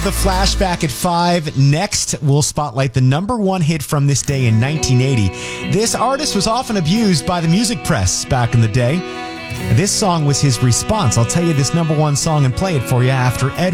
The flashback at 5. Next, we'll spotlight the number one hit from this day in 1980. This artist was often abused by the music press back in the day. This song was his response. I'll tell you this number one song and play it for you after Ed